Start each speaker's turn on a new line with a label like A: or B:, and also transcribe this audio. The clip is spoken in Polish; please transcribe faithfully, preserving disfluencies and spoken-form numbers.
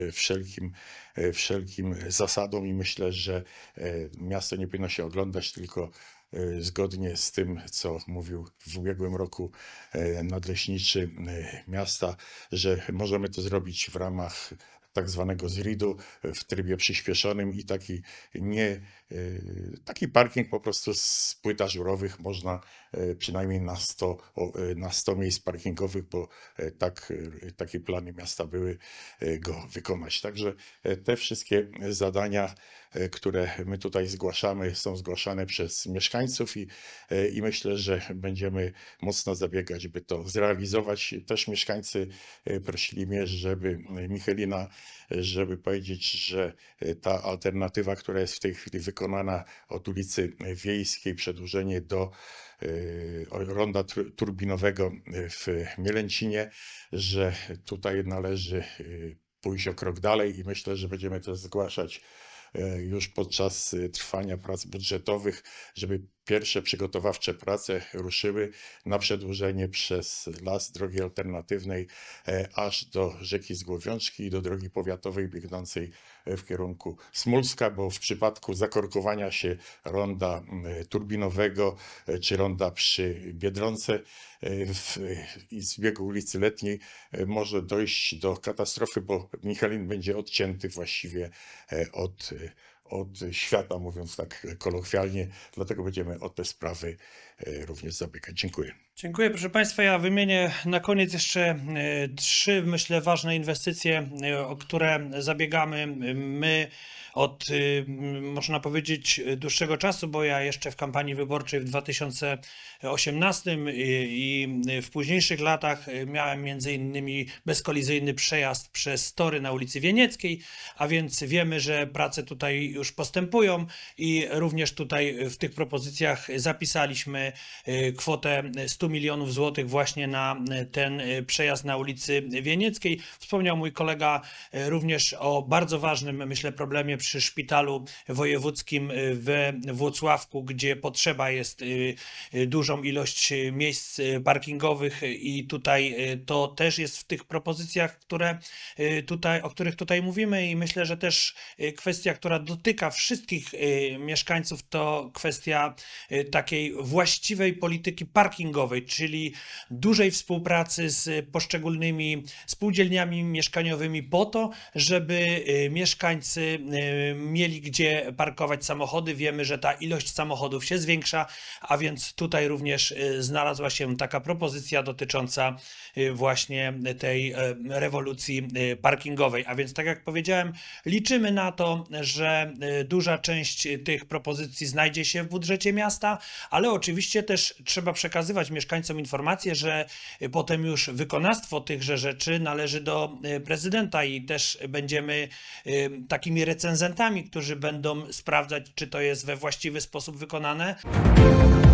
A: wszelkim, wszelkim zasadom i myślę, że miasto nie powinno się oglądać tylko zgodnie z tym, co mówił w ubiegłym roku nadleśniczy miasta, że możemy to zrobić w ramach tak zwanego zridu w trybie przyspieszonym i taki nie, taki parking po prostu z płyt ażurowych można przynajmniej na sto, na sto miejsc parkingowych, bo tak, takie plany miasta były, go wykonać. Także te wszystkie zadania, które my tutaj zgłaszamy, są zgłaszane przez mieszkańców i, i myślę, że będziemy mocno zabiegać, by to zrealizować. Też mieszkańcy prosili mnie, żeby Michelina, żeby powiedzieć, że ta alternatywa, która jest w tej chwili wykonana od ulicy Wiejskiej, przedłużenie do ronda turbinowego w Mielęcinie, że tutaj należy pójść o krok dalej i myślę, że będziemy to zgłaszać już podczas trwania prac budżetowych, żeby pierwsze przygotowawcze prace ruszyły na przedłużenie przez las drogi alternatywnej aż do rzeki Zgłowiączki i do drogi powiatowej biegnącej w kierunku Smulska, bo w przypadku zakorkowania się ronda turbinowego czy ronda przy Biedronce w zbiegu ulicy Letniej może dojść do katastrofy, bo Michelin będzie odcięty właściwie od od świata, mówiąc tak kolokwialnie, dlatego będziemy o te sprawy również zabiegać. Dziękuję.
B: Dziękuję, proszę Państwa. Ja wymienię na koniec jeszcze trzy, myślę, ważne inwestycje, o które zabiegamy my od, można powiedzieć, dłuższego czasu, bo ja jeszcze w kampanii wyborczej w dwa tysiące osiemnastym i w późniejszych latach miałem między innymi bezkolizyjny przejazd przez tory na ulicy Wienieckiej, a więc wiemy, że prace tutaj już postępują i również tutaj w tych propozycjach zapisaliśmy kwotę stu milionów złotych właśnie na ten przejazd na ulicy Wienieckiej. Wspomniał mój kolega również o bardzo ważnym, myślę, problemie przy szpitalu wojewódzkim we Włocławku, gdzie potrzeba jest dużą ilość miejsc parkingowych i tutaj to też jest w tych propozycjach, które tutaj, o których tutaj mówimy i myślę, że też kwestia, która dotyka wszystkich mieszkańców, to kwestia takiej właściwej polityki parkingowej, czyli dużej współpracy z poszczególnymi spółdzielniami mieszkaniowymi po to, żeby mieszkańcy mieli gdzie parkować samochody. Wiemy, że ta ilość samochodów się zwiększa, a więc tutaj również znalazła się taka propozycja dotycząca właśnie tej rewolucji parkingowej. A więc tak jak powiedziałem, liczymy na to, że duża część tych propozycji znajdzie się w budżecie miasta, ale oczywiście też trzeba przekazywać mieszkańcom informację, że potem już wykonawstwo tychże rzeczy należy do prezydenta i też będziemy takimi recenzentami, którzy będą sprawdzać, czy to jest we właściwy sposób wykonane.